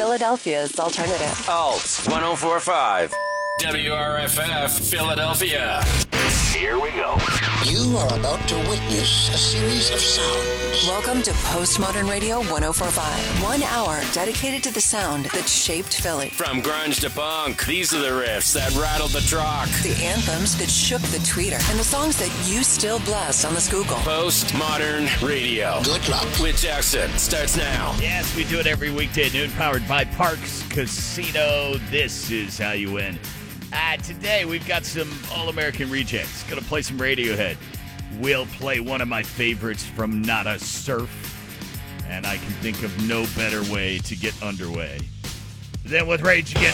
Philadelphia's alternative. Alt 1045. WRFF Philadelphia. Here we go. You are about to witness a series of sounds. Welcome to Postmodern Radio 1045. 1 hour dedicated to the sound that shaped Philly. From grunge to punk, these are the riffs that rattled the truck. The anthems that shook the tweeter. And the songs that you still blast on the Schuylkill. Postmodern Radio. Good luck. With Jackson starts now. Yes, we do it every weekday at noon, powered by Parks Casino. This is how you win. Today, we've got some All-American rejects. Gonna play some Radiohead. We'll play one of my favorites from Nada Surf. And I can think of no better way to get underway than with Rage Against